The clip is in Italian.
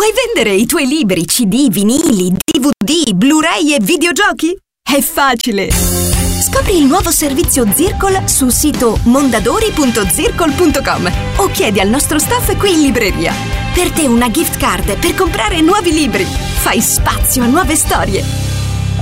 Vuoi vendere i tuoi libri, CD, vinili, DVD, Blu-ray e videogiochi? È facile! Scopri il nuovo servizio Zircol sul sito mondadori.zircol.com o chiedi al nostro staff qui in libreria. Per te una gift card per comprare nuovi libri. Fai spazio a nuove storie.